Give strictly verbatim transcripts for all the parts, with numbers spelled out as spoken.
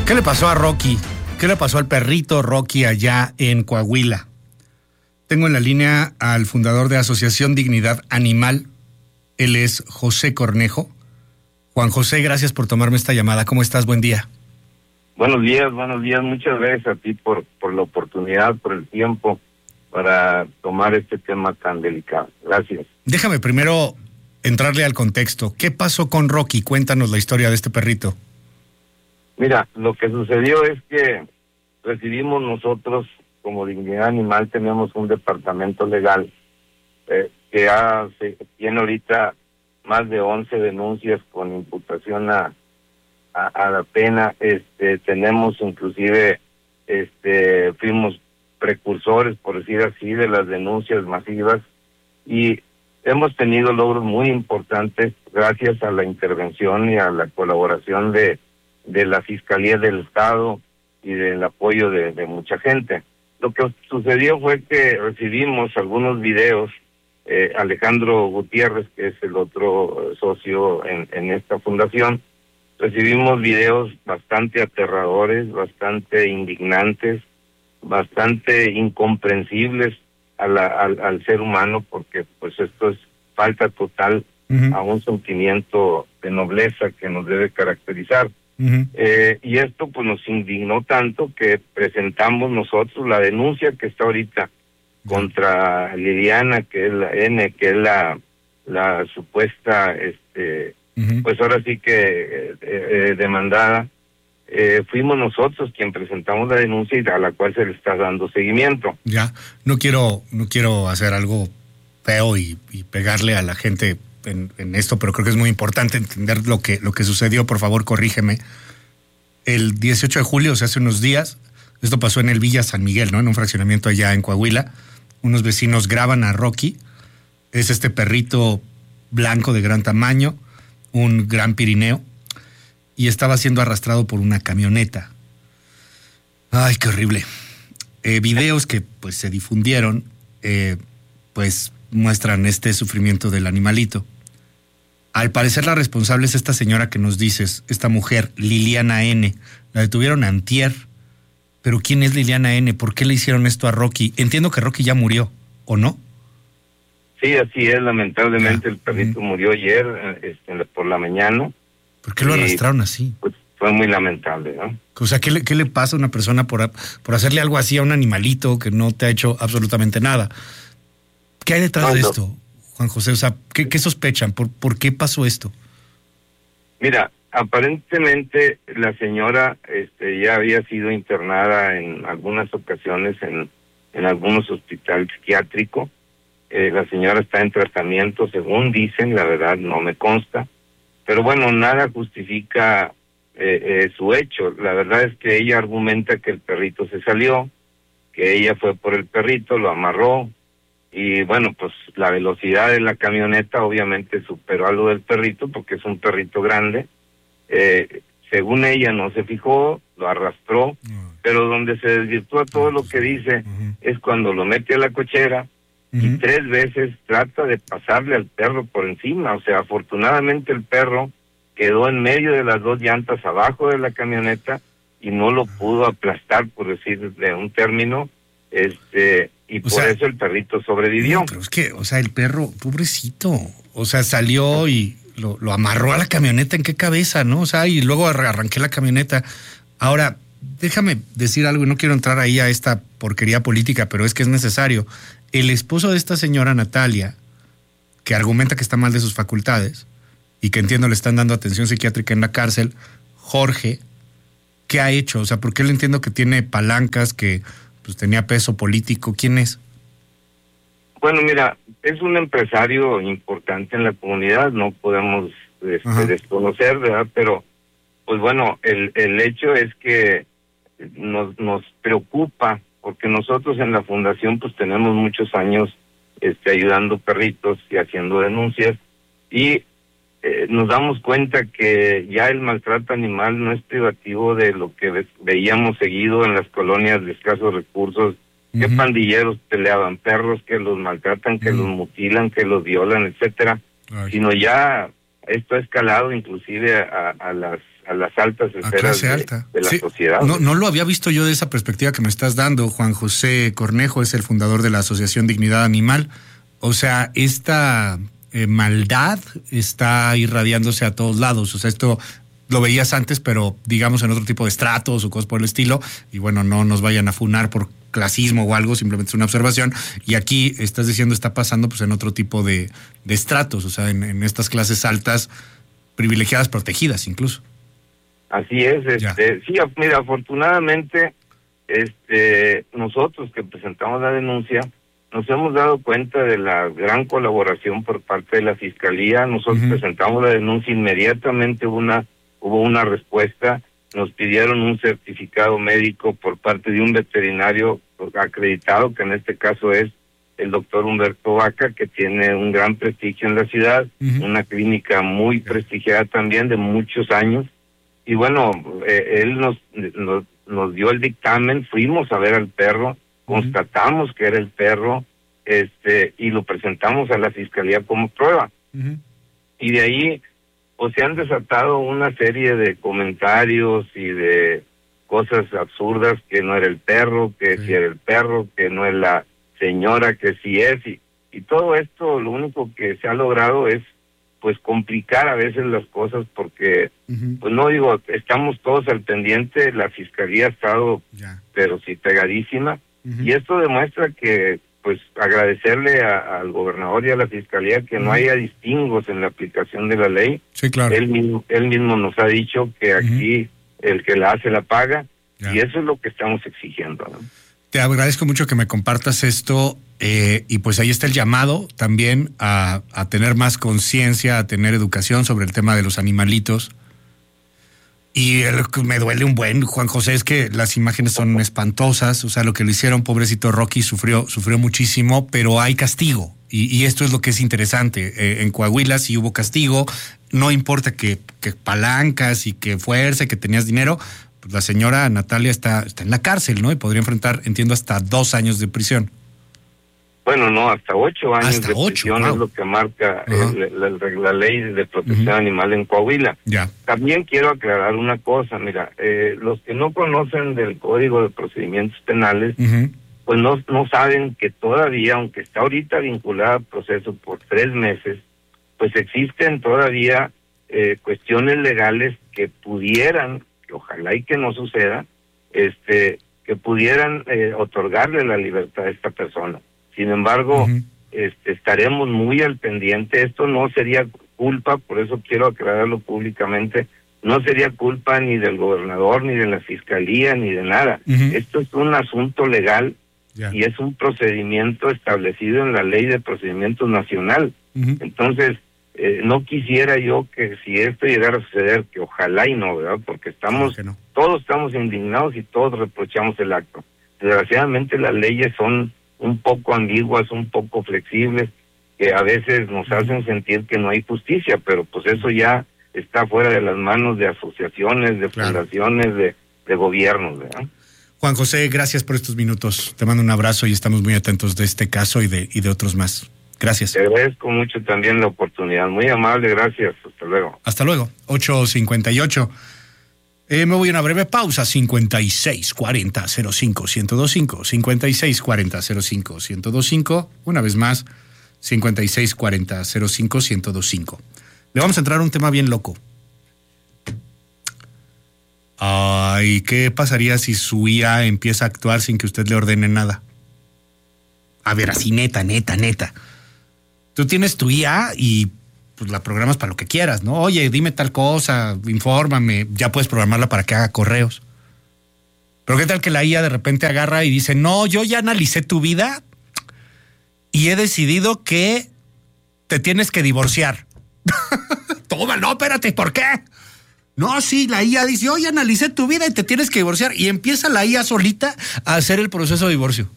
¿Qué le pasó a Rocky? ¿Qué le pasó al perrito Rocky allá en Coahuila? Tengo en la línea al fundador de Asociación Dignidad Animal. Él es José Cornejo. Juan José, gracias por tomarme esta llamada. ¿Cómo estás? Buen día. Buenos días, buenos días. Muchas gracias a ti por, por la oportunidad, por el tiempo para tomar este tema tan delicado. Gracias. Déjame primero entrarle al contexto. ¿Qué pasó con Rocky? Cuéntanos la historia de este perrito. Mira, lo que sucedió es que recibimos nosotros, como Dignidad Animal, tenemos un departamento legal eh, que hace, tiene ahorita más de once denuncias con imputación a, a, a la pena. Este, tenemos inclusive, este, fuimos precursores, por decir así, de las denuncias masivas y hemos tenido logros muy importantes gracias a la intervención y a la colaboración de de la Fiscalía del Estado y del apoyo de, de mucha gente. Lo que sucedió fue que recibimos algunos videos, eh, Alejandro Gutiérrez, que es el otro socio en, en esta fundación, recibimos videos bastante aterradores, bastante indignantes, bastante incomprensibles a la, al, al ser humano, porque pues esto es falta total uh-huh. a un sentimiento de nobleza que nos debe caracterizar. Uh-huh. Eh, y esto pues nos indignó tanto que presentamos nosotros la denuncia que está ahorita contra Liliana, que es la N, que es la la supuesta, este uh-huh. pues ahora sí que eh, eh, demandada. Eh, fuimos nosotros quien presentamos la denuncia y a la cual se le está dando seguimiento. Ya, no quiero no quiero hacer algo feo y, y pegarle a la gente En, en esto, pero creo que es muy importante entender lo que, lo que sucedió. Por favor, corrígeme. El dieciocho de julio, o sea, hace unos días, esto pasó en el Villa San Miguel, ¿no? En un fraccionamiento allá en Coahuila. Unos vecinos graban a Rocky. Es este perrito blanco de gran tamaño, un gran pirineo, y estaba siendo arrastrado por una camioneta. Ay, qué horrible. Eh, videos que pues se difundieron, eh, pues muestran este sufrimiento del animalito. Al parecer la responsable es esta señora que nos dices, esta mujer, Liliana N. La detuvieron antier. Pero ¿quién es Liliana N? ¿Por qué le hicieron esto a Rocky? Entiendo que Rocky ya murió, ¿o no? Sí, así es, lamentablemente. Ya. El perrito uh-huh. murió ayer este, por la mañana. ¿Por qué lo arrastraron así? Pues fue muy lamentable, ¿no? O sea, ¿qué le, qué le pasa a una persona por, por hacerle algo así a un animalito que no te ha hecho absolutamente nada? ¿Qué hay detrás no, de esto, no. Juan José? O sea, ¿qué, qué sospechan? ¿Por, ¿Por qué pasó esto? Mira, aparentemente la señora este, ya había sido internada en algunas ocasiones en, en algunos hospitales psiquiátricos. Eh, la señora está en tratamiento, según dicen, la verdad no me consta. Pero bueno, nada justifica eh, eh, su hecho. La verdad es que ella argumenta que el perrito se salió, que ella fue por el perrito, lo amarró, y bueno, pues la velocidad de la camioneta obviamente superó a lo del perrito porque es un perrito grande. Eh, según ella no se fijó, lo arrastró, uh-huh. pero donde se desvirtúa todo uh-huh. lo que dice uh-huh. es cuando lo mete a la cochera uh-huh. y tres veces trata de pasarle al perro por encima. O sea, afortunadamente el perro quedó en medio de las dos llantas abajo de la camioneta y no lo pudo aplastar, por decir de un término, este... y o por sea, eso el perrito sobrevivió. No, pero es que, o sea, el perro, pobrecito, o sea, salió y lo, lo amarró a la camioneta. ¿En qué cabeza, no? O sea, y luego arranqué la camioneta. Ahora, déjame decir algo, y no quiero entrar ahí a esta porquería política, pero es que es necesario. El esposo de esta señora Natalia, que argumenta que está mal de sus facultades, y que entiendo le están dando atención psiquiátrica en la cárcel, Jorge, ¿qué ha hecho? O sea, porque él entiendo que tiene palancas, que pues tenía peso político. ¿Quién es? Bueno, mira, es un empresario importante en la comunidad, no podemos este, desconocer, ¿verdad? Pero, pues bueno, el, el hecho es que nos, nos preocupa, porque nosotros en la fundación pues tenemos muchos años este, ayudando perritos y haciendo denuncias, y eh, nos damos cuenta que ya el maltrato animal no es privativo de lo que ve, veíamos seguido en las colonias de escasos recursos, uh-huh. que pandilleros peleaban perros, que los maltratan, que uh-huh. los mutilan, que los violan, etcétera, Ay. sino ya esto ha escalado inclusive a, a las a las altas esferas de, alta. de la sí. sociedad. No, no lo había visto yo de esa perspectiva que me estás dando. Juan José Cornejo es el fundador de la Asociación Dignidad Animal. O sea, esta eh, maldad está irradiándose a todos lados. O sea, esto lo veías antes, pero digamos en otro tipo de estratos o cosas por el estilo. Y bueno, no nos vayan a funar por clasismo o algo, simplemente es una observación. Y aquí estás diciendo está pasando pues en otro tipo de, de estratos, o sea, en, en estas clases altas, privilegiadas, protegidas incluso. Así es, este, sí, mira, afortunadamente, este, nosotros que presentamos la denuncia, nos hemos dado cuenta de la gran colaboración por parte de la Fiscalía. Nosotros uh-huh. presentamos la denuncia, inmediatamente una, hubo una respuesta, nos pidieron un certificado médico por parte de un veterinario acreditado, que en este caso es el doctor Humberto Vaca, que tiene un gran prestigio en la ciudad, uh-huh. una clínica muy prestigiada también, de muchos años. Y bueno, eh, él nos, nos, nos dio el dictamen, fuimos a ver al perro, uh-huh. constatamos que era el perro, este, y lo presentamos a la Fiscalía como prueba. Uh-huh. Y de ahí, pues se han desatado una serie de comentarios y de cosas absurdas, que no era el perro, que sí, sí era el perro, que no es la señora, que sí es, y, y todo esto lo único que se ha logrado es pues complicar a veces las cosas, porque uh-huh. pues no digo, estamos todos al pendiente, la Fiscalía ha estado yeah. pero sí pegadísima, uh-huh. y esto demuestra que pues agradecerle a, al gobernador y a la Fiscalía que uh-huh. no haya distingos en la aplicación de la ley. Sí, claro. Él mismo, él mismo nos ha dicho que aquí uh-huh. el que la hace la paga, yeah. y eso es lo que estamos exigiendo, ¿no? Te agradezco mucho que me compartas esto, eh, y pues ahí está el llamado también a, a tener más conciencia, a tener educación sobre el tema de los animalitos. Y el, me duele un buen, Juan José, es que las imágenes son espantosas, o sea, lo que le hicieron, pobrecito Rocky, sufrió, sufrió muchísimo, pero hay castigo, y, y esto es lo que es interesante. Eh, en Coahuila sí hubo castigo, no importa que, que palancas y que fuerza, que tenías dinero, pues la señora Natalia está, está en la cárcel, ¿no? Y podría enfrentar, entiendo, hasta dos años de prisión. Bueno, no, hasta ocho años hasta de ocho, prisión wow. es lo que marca uh-huh. el, la, la, la ley de protección uh-huh. animal en Coahuila. Ya. También quiero aclarar una cosa, mira, eh, los que no conocen del Código de Procedimientos Penales, uh-huh. pues no, no saben que todavía, aunque está ahorita vinculada al proceso por tres meses, pues existen todavía eh, cuestiones legales que pudieran, que ojalá y que no suceda, este, que pudieran eh, otorgarle la libertad a esta persona. Sin embargo, uh-huh. este, estaremos muy al pendiente. Esto no sería culpa, por eso quiero aclararlo públicamente, no sería culpa ni del gobernador, ni de la Fiscalía, ni de nada. Uh-huh. Esto es un asunto legal yeah. y es un procedimiento establecido en la Ley de Procedimientos Nacional. Uh-huh. Entonces, eh, no quisiera yo que si esto llegara a suceder, que ojalá y no, ¿verdad? Porque estamos, no. todos estamos indignados y todos reprochamos el acto. Desgraciadamente las leyes son un poco ambiguas, un poco flexibles, que a veces nos hacen sentir que no hay justicia, pero pues eso ya está fuera de las manos de asociaciones, de claro. fundaciones, de, de gobiernos, ¿verdad? Juan José, gracias por estos minutos. Te mando un abrazo y estamos muy atentos de este caso y de, y de otros más. Gracias. Te agradezco mucho también la oportunidad. Muy amable, gracias. Hasta luego. Hasta luego. ocho cincuenta y ocho. Eh, me voy a una breve pausa. cincuenta y seis cuarenta cero cinco ciento veinticinco. cincuenta y seis cuarenta cero cinco ciento veinticinco. Una vez más, cincuenta y seis cuarenta cero cinco ciento veinticinco. Le vamos a entrar a un tema bien loco. Ay, ¿qué pasaría si su I A empieza a actuar sin que usted le ordene nada? A ver, así neta, neta, neta. Tú tienes tu I A y pues la programas para lo que quieras, ¿no? Oye, dime tal cosa, infórmame, ya puedes programarla para que haga correos. Pero ¿qué tal que la I A de repente agarra y dice, no, yo ya analicé tu vida y he decidido que te tienes que divorciar? Toma, no, espérate, ¿por qué? No, sí, la I A dice, oye, analicé tu vida y te tienes que divorciar. Y empieza la I A solita a hacer el proceso de divorcio.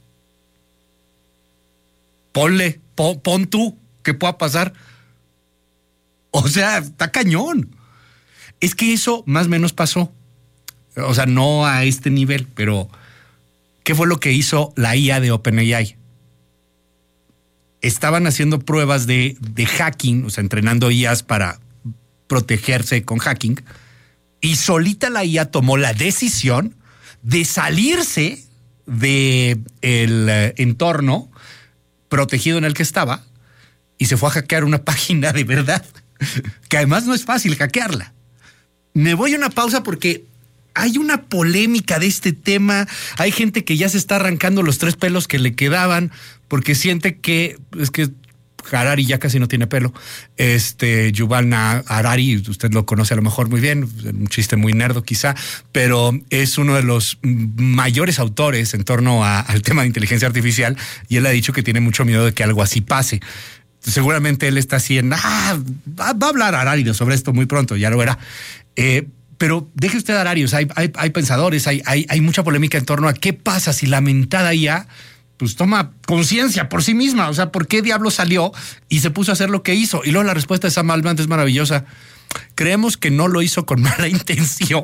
Ponle, pon, pon tú, ¿qué pueda pasar? O sea, está cañón. Es que eso más o menos pasó. O sea, no a este nivel, pero ¿qué fue lo que hizo la I A de OpenAI? Estaban haciendo pruebas de, de hacking, o sea, entrenando I As para protegerse con hacking, Y solita la I A tomó la decisión de salirse del eh, entorno protegido en el que estaba y se fue a hackear una página de verdad, que además no es fácil hackearla. Me voy a una pausa porque hay una polémica de este tema. Hay gente que ya se está arrancando los tres pelos que le quedaban porque siente que es que Harari ya casi no tiene pelo. Este Yuval Noah Harari, usted lo conoce a lo mejor muy bien, un chiste muy nerdo quizá, pero es uno de los mayores autores en torno a, al tema de inteligencia artificial, y él ha dicho que tiene mucho miedo de que algo así pase. Seguramente él está así en, ah, va, va a hablar Harari sobre esto muy pronto, ya lo verá. Eh, pero deje usted a Harari, o sea, hay, hay, hay pensadores, hay, hay, hay mucha polémica en torno a qué pasa si la mentada I A pues toma conciencia por sí misma. O sea, ¿por qué diablo salió y se puso a hacer lo que hizo? Y luego la respuesta de Sam Altman es maravillosa. Creemos que no lo hizo con mala intención.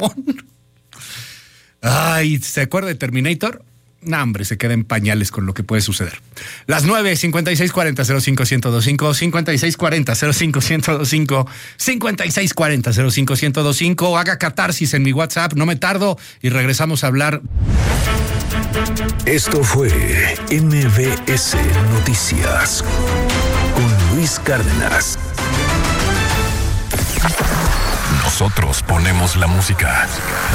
Ay, ¿se acuerda de Terminator? No, hombre, se queda en pañales con lo que puede suceder. Las nueve, cincuenta y seis cuarenta, cero cinco, ciento veinticinco, cincuenta y seis cuarenta, cero cinco, ciento veinticinco, cincuenta y seis cuarenta, cero cinco, ciento veinticinco. Haga catarsis en mi WhatsApp, no me tardo y regresamos a hablar. Esto fue M V S Noticias con Luis Cárdenas. Nosotros ponemos la música.